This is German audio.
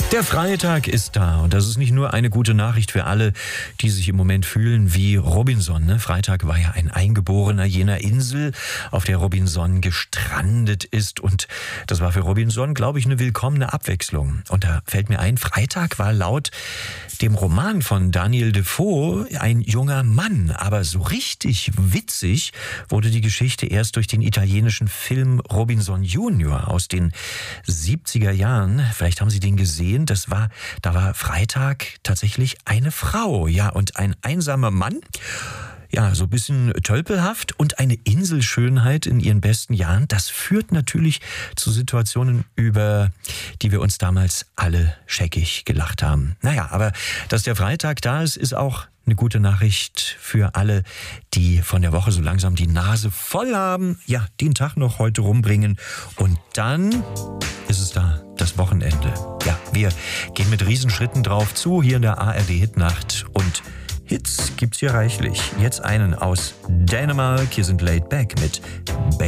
Der Freitag ist da und das ist nicht nur eine gute Nachricht für alle, die sich im Moment fühlen wie Robinson. Ne? Freitag war ja ein Eingeborener jener Insel, auf der Robinson gestrandet ist, und das war für Robinson, glaube ich, eine willkommene Abwechslung. Und da fällt mir ein, Freitag war laut dem Roman von Daniel Defoe ein junger Mann, aber so richtig witzig wurde die Geschichte erst durch den italienischen Film Robinson Junior aus den 70er Jahren. Vielleicht haben Sie den gesehen. Da war Freitag tatsächlich eine Frau, ja, und ein einsamer Mann. Ja, so ein bisschen tölpelhaft und eine Inselschönheit in ihren besten Jahren. Das führt natürlich zu Situationen, über die wir uns damals alle scheckig gelacht haben. Naja, aber dass der Freitag da ist, ist auch eine gute Nachricht für alle, die von der Woche so langsam die Nase voll haben. Ja, den Tag noch heute rumbringen. Und dann ist es da, das Wochenende. Ja, wir gehen mit Riesenschritten drauf zu, hier in der ARD Hitnacht. Und Hits gibt's hier reichlich. Jetzt einen aus Dänemark. Hier sind Laid Back mit Baby.